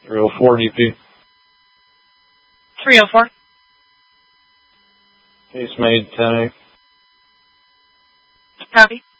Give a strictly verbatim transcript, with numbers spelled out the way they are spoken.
three oh four D P. three oh four. Case made ten eight. Copy.